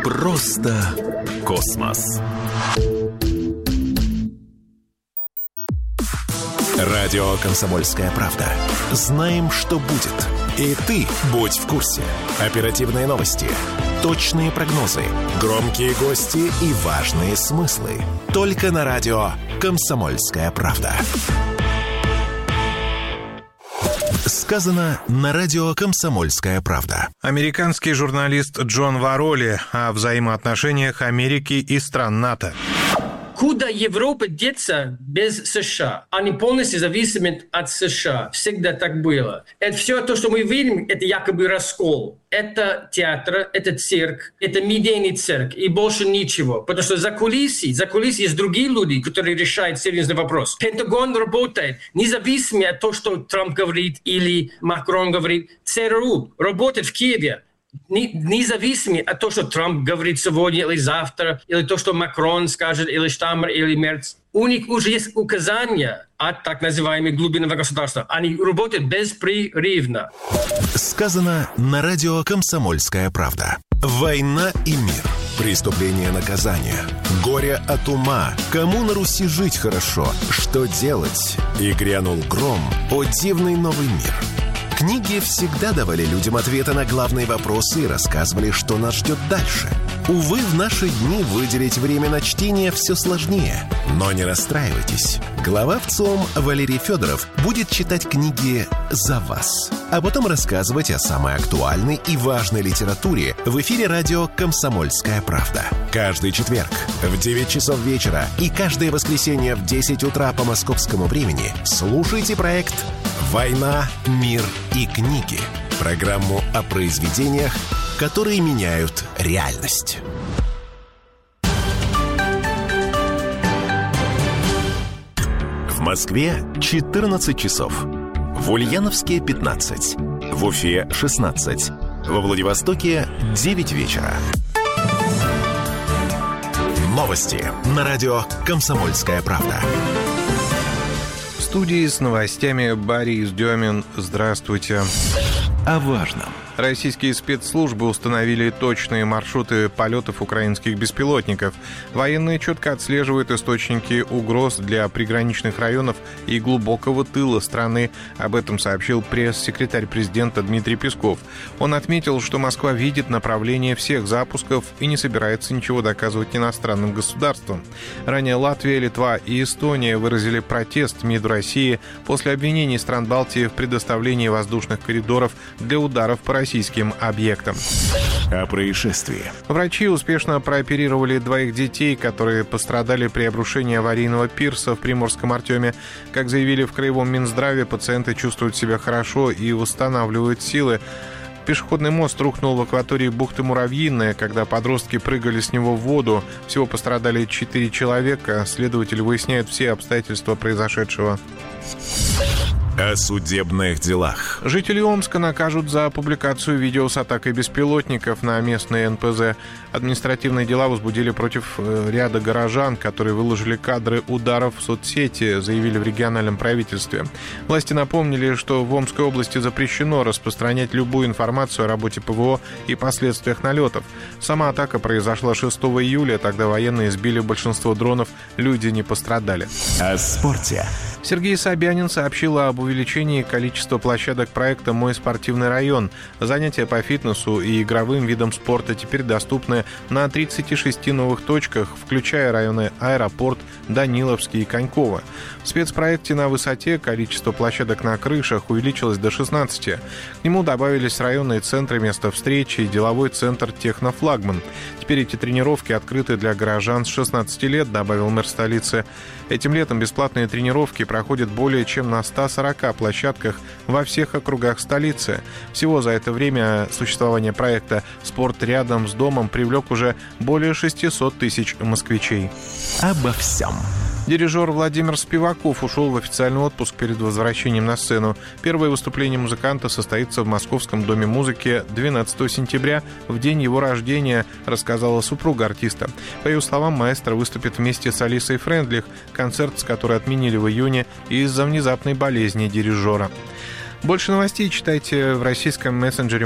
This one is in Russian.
Просто космос. Радио «Комсомольская правда». Знаем, что будет. И ты будь в курсе. Оперативные новости, точные прогнозы, громкие гости и важные смыслы. Только на радио «Комсомольская правда». Сказано на радио «Комсомольская правда». Американский журналист Джон Вароли о взаимоотношениях Америки и стран НАТО. Куда Европа деться без США? Они полностью зависимы от США. Всегда так было. Это все то, что мы видим, это якобы раскол. Это театр, это цирк, это медийный цирк и больше ничего. Потому что за кулисой есть другие люди, которые решают серьезный вопрос. Пентагон работает независимо от того, что Трамп говорит или Макрон говорит. ЦРУ работает в Киеве. Независимо от того, что Трамп говорит сегодня или завтра, или то, что Макрон скажет, или Штаммер, или Мерц. У них уже есть указания от так называемого глубинного государства. Они работают беспрерывно. Сказано на радио «Комсомольская правда». Война и мир. Преступление, наказание. Горе от ума. Кому на Руси жить хорошо? Что делать? И грянул гром. О дивный новый мир. Книги всегда давали людям ответы на главные вопросы и рассказывали, что нас ждет дальше. Увы, в наши дни выделить время на чтение все сложнее. Но не расстраивайтесь. Глава ВЦИОМ Валерий Федоров будет читать книги за вас, а потом рассказывать о самой актуальной и важной литературе в эфире радио «Комсомольская правда». Каждый четверг в 9 часов вечера и каждое воскресенье в 10 утра по московскому времени слушайте проект «Война, мир и книги». Программу о произведениях, которые меняют реальность. В Москве 14 часов. В Ульяновске 15. В Уфе 16. Во Владивостоке 9 вечера. Новости на радио «Комсомольская правда». В студии с новостями Борис Демин. Здравствуйте. О важном. Российские спецслужбы установили точные маршруты полетов украинских беспилотников. Военные четко отслеживают источники угроз для приграничных районов и глубокого тыла страны. Об этом сообщил пресс-секретарь президента Дмитрий Песков. Он отметил, что Москва видит направление всех запусков и не собирается ничего доказывать иностранным государствам. Ранее Латвия, Литва и Эстония выразили протест МИДу России после обвинений стран Балтии в предоставлении воздушных коридоров для ударов по российским объектам. О происшествии. Врачи успешно прооперировали 2 детей, которые пострадали при обрушении аварийного пирса в Приморском Артеме. Как заявили в Краевом Минздраве, пациенты чувствуют себя хорошо и восстанавливают силы. Пешеходный мост рухнул в акватории бухты Муравьиная, когда подростки прыгали с него в воду. Всего пострадали 4 человека. Следователи выясняют все обстоятельства произошедшего. О судебных делах. Жителей Омска накажут за публикацию видео с атакой беспилотников на местные НПЗ. Административные дела возбудили против ряда горожан, которые выложили кадры ударов в соцсети, заявили в региональном правительстве. Власти напомнили, что в Омской области запрещено распространять любую информацию о работе ПВО и последствиях налетов. Сама атака произошла 6 июля, тогда военные сбили большинство дронов, люди не пострадали. О спорте. Сергей Собянин сообщил об увеличении количества площадок проекта «Мой спортивный район». Занятия по фитнесу и игровым видам спорта теперь доступны на 36 новых точках, включая районы Аэропорт, Даниловский и Коньково. В спецпроекте «На высоте» количество площадок на крышах увеличилось до 16. К нему добавились районные центры места встречи и деловой центр «Технофлагман». Теперь эти тренировки открыты для горожан с 16 лет, добавил мэр столицы. Этим летом бесплатные тренировки проходят более чем на 140 площадках во всех округах столицы. Всего за это время существования проекта «Спорт рядом с домом» привлек уже более 600 тысяч москвичей. Обо всем. Дирижер Владимир Спиваков ушел в официальный отпуск перед возвращением на сцену. Первое выступление музыканта состоится в Московском доме музыки 12 сентября, в день его рождения, рассказала супруга артиста. По ее словам, маэстро выступит вместе с Алисой Френдлих, концерт с которой отменили в июне из-за внезапной болезни дирижера. Больше новостей читайте в российском мессенджере